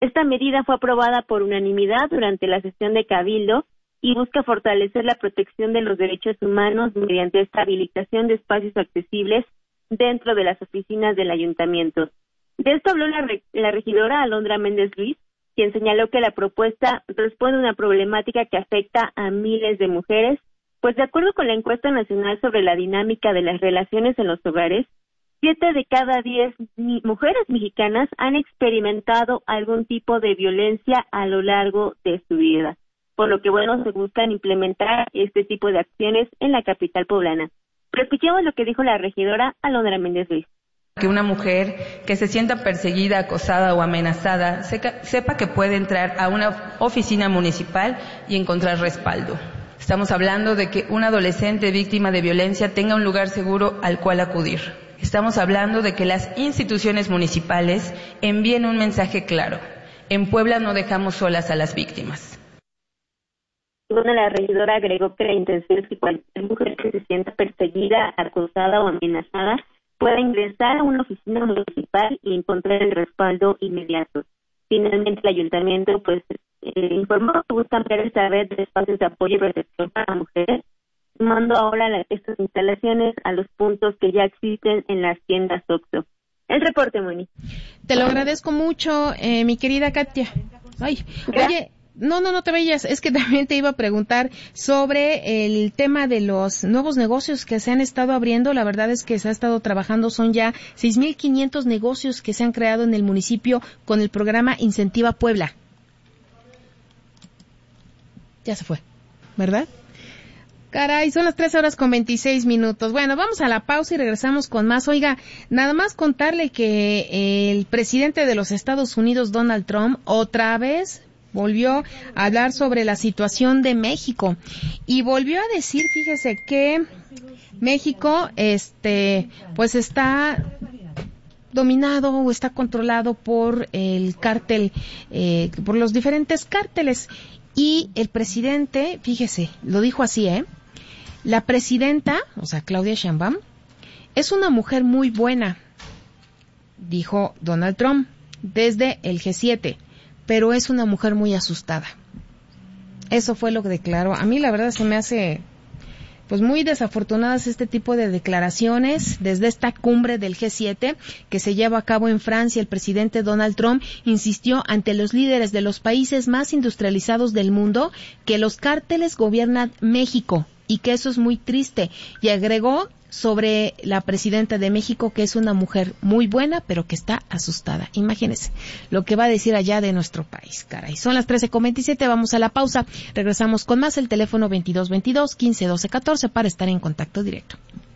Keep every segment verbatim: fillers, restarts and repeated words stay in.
Esta medida fue aprobada por unanimidad durante la sesión de Cabildo y busca fortalecer la protección de los derechos humanos mediante esta habilitación de espacios accesibles dentro de las oficinas del ayuntamiento. De esto habló la, re- la regidora Alondra Méndez Ruiz, quien señaló que la propuesta responde a una problemática que afecta a miles de mujeres, pues de acuerdo con la encuesta nacional sobre la dinámica de las relaciones en los hogares, siete de cada diez mi- mujeres mexicanas han experimentado algún tipo de violencia a lo largo de su vida, por lo que bueno, se buscan implementar este tipo de acciones en la capital poblana. Pero escuchemos lo que dijo la regidora Alondra Méndez Ruiz. Que una mujer que se sienta perseguida, acosada o amenazada seca, sepa que puede entrar a una oficina municipal y encontrar respaldo. Estamos hablando de que una adolescente víctima de violencia tenga un lugar seguro al cual acudir. Estamos hablando de que las instituciones municipales envíen un mensaje claro. En Puebla no dejamos solas a las víctimas. Bueno, la regidora agregó que la intención es que cualquier mujer que se sienta perseguida, acosada o amenazada pueda ingresar a una oficina municipal y encontrar el respaldo inmediato. Finalmente, el ayuntamiento pues eh, informó que busca ampliar esta red de espacios de apoyo y protección para mujeres, sumando ahora la, estas instalaciones a los puntos que ya existen en las tiendas OXXO. El reporte, Moni. Te lo agradezco mucho, eh, mi querida Katia. Ay, oye... No, no, no te vayas. Es que también te iba a preguntar sobre el tema de los nuevos negocios que se han estado abriendo. La verdad es que se ha estado trabajando. Son ya seis mil quinientos negocios que se han creado en el municipio con el programa Incentiva Puebla. Ya se fue, ¿verdad? Caray, son las tres horas con veintiséis minutos. Bueno, vamos a la pausa y regresamos con más. Oiga, nada más contarle que el presidente de los Estados Unidos, Donald Trump, otra vez volvió a hablar sobre la situación de México y volvió a decir, fíjese, que México, este, pues está dominado o está controlado por el cártel, eh, por los diferentes cárteles. Y el presidente, fíjese, lo dijo así, ¿eh? La presidenta, o sea, Claudia Sheinbaum, es una mujer muy buena, dijo Donald Trump, desde el G siete. Pero es una mujer muy asustada. Eso fue lo que declaró. A mí la verdad se me hace pues muy desafortunadas este tipo de declaraciones desde esta cumbre del G siete que se lleva a cabo en Francia. El presidente Donald Trump insistió ante los líderes de los países más industrializados del mundo que los cárteles gobiernan México y que eso es muy triste, y agregó sobre la presidenta de México que es una mujer muy buena, pero que está asustada. Imagínense lo que va a decir allá de nuestro país, caray. Son las trece con veintisiete, vamos a la pausa. Regresamos con más, el teléfono veintidós veintidós, quince doce catorce para estar en contacto directo.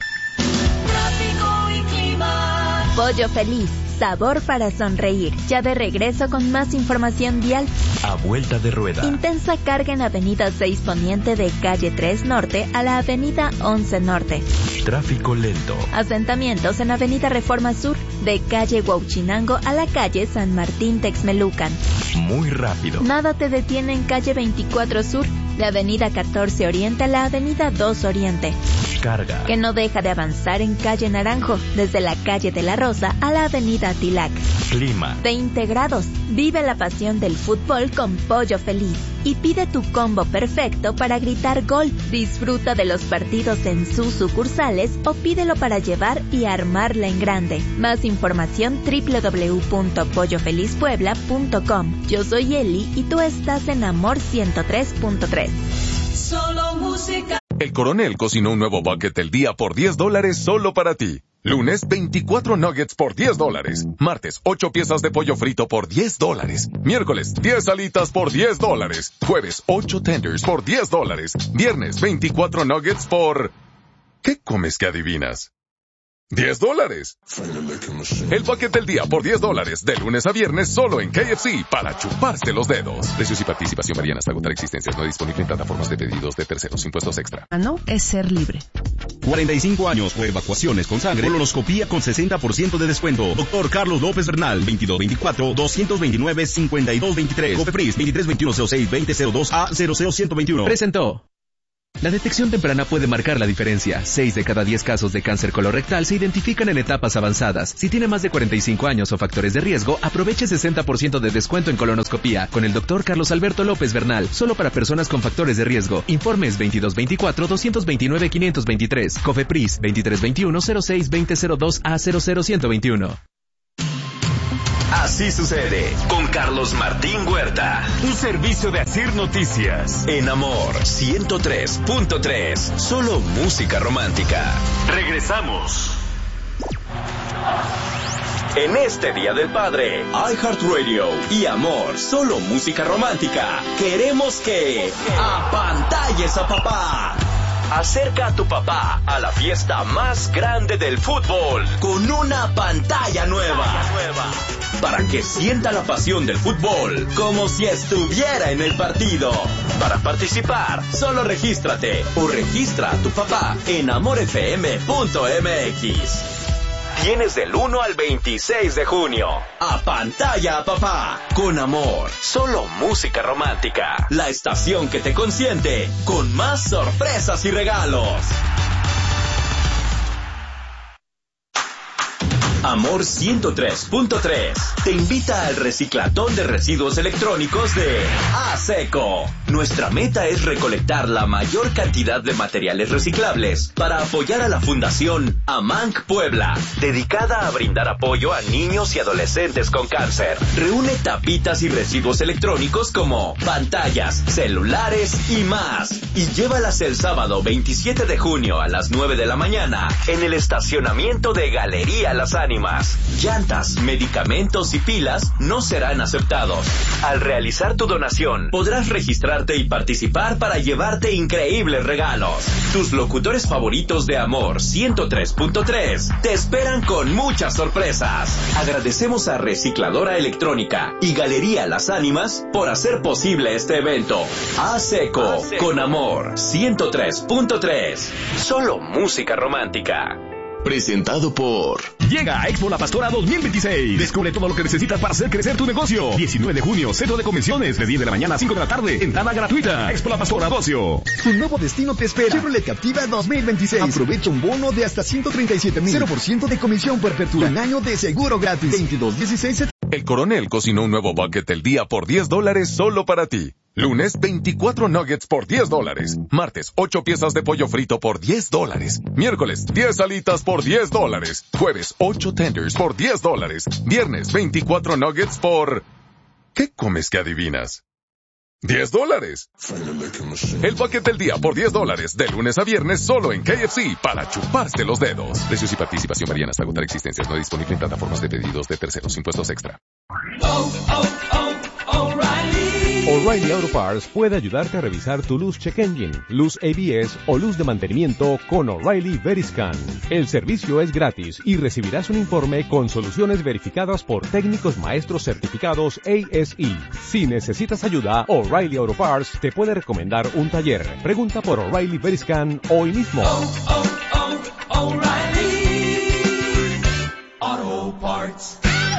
Tráfico y clima. Pollo Feliz, sabor para sonreír. Ya de regreso con más información vial. A vuelta de rueda. Intensa carga en Avenida seis Poniente de calle tres Norte a la Avenida once Norte. Tráfico lento. Asentamientos en Avenida Reforma Sur de calle Huauchinango a la calle San Martín Texmelucan. Muy rápido. Nada te detiene en calle veinticuatro Sur de Avenida catorce Oriente a la Avenida dos Oriente. Carga. Que no deja de avanzar en calle Naranjo desde la calle de la Rosa a la Avenida Tilac. Clima. veinte grados. Vive la pasión del fútbol con Pollo Feliz y pide tu combo perfecto para gritar gol. Disfruta de los partidos en sus sucursales o pídelo para llevar y armarla en grande. Más información doble u doble u doble u punto pollo feliz puebla punto com. Yo soy Eli y tú estás en Amor ciento tres punto tres. Solo música. El Coronel cocinó un nuevo bucket del día por diez dólares solo para ti. Lunes, veinticuatro nuggets por diez dólares. Martes, ocho piezas de pollo frito por diez dólares. Miércoles, diez alitas por diez dólares. Jueves, ocho tenders por diez dólares. Viernes, veinticuatro nuggets por... ¿Qué comes que adivinas? diez dólares. El bucket del día por diez dólares, de lunes a viernes solo en K F C, para chuparse los dedos. Precios y participación varían hasta agotar existencias. No disponible en plataformas de pedidos de terceros. Impuestos extra. No es ser libre. cuarenta y cinco años por evacuaciones con sangre. Colonoscopía con sesenta por ciento de descuento. Doctor Carlos López Bernal, veintidós veinticuatro, doscientos veintinueve, cincuenta y dos veintitrés. Cofepris, veintitrés veintiuno cero seis veinte cero dos a cero cero ciento veintiuno. Presentó. La detección temprana puede marcar la diferencia. seis de cada diez casos de cáncer colorectal se identifican en etapas avanzadas. Si tiene más de cuarenta y cinco años o factores de riesgo, aproveche sesenta por ciento de descuento en colonoscopía con el doctor Carlos Alberto López Bernal, solo para personas con factores de riesgo. Informes veintidós veinticuatro, doscientos veintinueve, quinientos veintitrés. COFEPRIS veintitrés veintiuno, cero seis, veinte cero dos a cero cero ciento veintiuno. Así sucede con Carlos Martín Huerta. Un servicio de Asir Noticias. En Amor ciento tres punto tres. Solo música romántica. Regresamos. En este Día del Padre, iHeartRadio y Amor, solo música romántica. Queremos que apantalles a papá. Acerca a tu papá a la fiesta más grande del fútbol con una pantalla nueva. Para que sienta la pasión del fútbol como si estuviera en el partido. Para participar, solo regístrate o registra a tu papá en amor f m punto m x. Tienes del uno al veintiséis de junio. A pantalla a papá. Con Amor. Solo música romántica. La estación que te consiente. Con más sorpresas y regalos. Amor ciento tres punto tres te invita al reciclatón de residuos electrónicos de ASECO. Nuestra meta es recolectar la mayor cantidad de materiales reciclables para apoyar a la Fundación AMANC Puebla, dedicada a brindar apoyo a niños y adolescentes con cáncer. Reúne tapitas y residuos electrónicos como pantallas, celulares y más. Y llévalas el sábado veintisiete de junio a las nueve de la mañana en el estacionamiento de Galería Las Ánimas. Llantas, medicamentos y pilas no serán aceptados. Al realizar tu donación, podrás registrarte y participar para llevarte increíbles regalos. Tus locutores favoritos de Amor ciento tres punto tres te esperan con muchas sorpresas. Agradecemos a Recicladora Electrónica y Galería Las Ánimas por hacer posible este evento. ASECO, con Amor ciento tres punto tres. Solo música romántica. Presentado por... Llega a Expo La Pastora dos mil veintiséis. Descubre todo lo que necesitas para hacer crecer tu negocio. diecinueve de junio, Centro de Convenciones, de diez de la mañana a cinco de la tarde. Entrada gratuita. Expo La Pastora Ocio. Tu nuevo destino te espera. Chevrolet Captiva dos mil veintiséis. Aprovecha un bono de hasta ciento treinta y siete mil. cero por ciento de comisión por apertura. Un año de seguro gratis. veintidós dieciséis. El Coronel cocinó un nuevo bucket del día por diez dólares solo para ti. Lunes, veinticuatro nuggets por diez dólares. Martes, ocho piezas de pollo frito por diez dólares. Miércoles, diez alitas por diez dólares. Jueves, ocho tenders por diez dólares. Viernes, veinticuatro nuggets por... ¿Qué comes que adivinas? diez dólares. El bucket del día por diez dólares. De lunes a viernes solo en K F C para chuparse los dedos. Precios y participación varían hasta agotar existencias. No disponible en plataformas de pedidos de terceros. Impuestos extra. Oh, oh, oh, O'Reilly. O'Reilly Auto Parts puede ayudarte a revisar tu luz check engine, luz A B S o luz de mantenimiento con O'Reilly Veriscan. El servicio es gratis y recibirás un informe con soluciones verificadas por técnicos maestros certificados A S E. Si necesitas ayuda, O'Reilly Auto Parts te puede recomendar un taller. Pregunta por O'Reilly Veriscan hoy mismo. Oh, oh, oh, O'Reilly Auto Parts.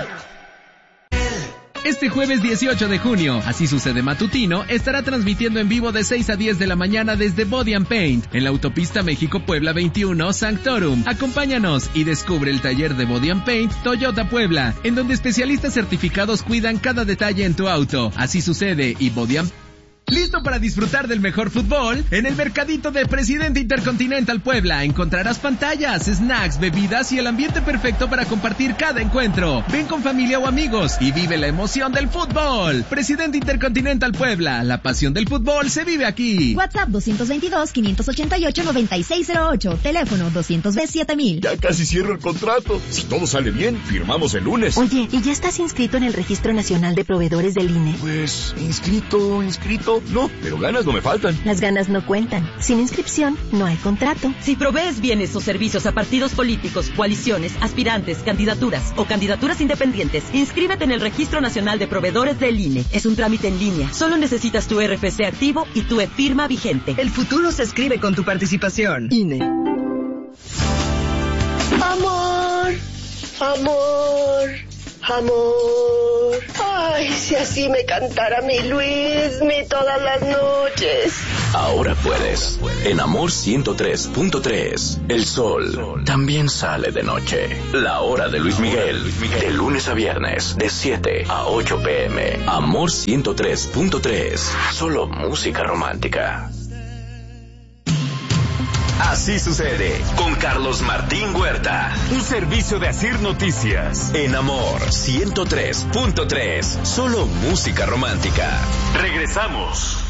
Este jueves dieciocho de junio, Así Sucede Matutino, estará transmitiendo en vivo de seis a diez de la mañana desde Body and Paint, en la autopista México-Puebla veintiuno, Sanctorum. Acompáñanos y descubre el taller de Body and Paint Toyota Puebla, en donde especialistas certificados cuidan cada detalle en tu auto. Así Sucede y Body and Paint. ¿Listo para disfrutar del mejor fútbol? En el mercadito de Presidente Intercontinental Puebla encontrarás pantallas, snacks, bebidas y el ambiente perfecto para compartir cada encuentro. Ven con familia o amigos y vive la emoción del fútbol. Presidente Intercontinental Puebla, la pasión del fútbol se vive aquí. WhatsApp doscientos veintidós, quinientos ochenta y ocho, noventa y seis cero ocho. Teléfono doscientos veintisiete mil. Ya casi cierro el contrato. Si todo sale bien, firmamos el lunes. Oye, ¿y ya estás inscrito en el Registro Nacional de Proveedores del I N E? Pues, inscrito, inscrito. No, pero ganas no me faltan. Las ganas no cuentan. Sin inscripción, no hay contrato. Si provees bienes o servicios a partidos políticos, coaliciones, aspirantes, candidaturas o candidaturas independientes, inscríbete en el Registro Nacional de Proveedores del I N E. Es un trámite en línea. Solo necesitas tu R F C activo y tu e-firma vigente. El futuro se escribe con tu participación. I N E. Amor, amor, Amor, ay, si así me cantara mi Luismi todas las noches. Ahora puedes. En Amor ciento tres punto tres, el sol también sale de noche. La hora de Luis Miguel, de lunes a viernes, de siete a ocho pm. Amor ciento tres punto tres, solo música romántica. Así sucede con Carlos Martín Huerta. Un servicio de Asir Noticias. En Amor ciento tres punto tres, solo música romántica. Regresamos.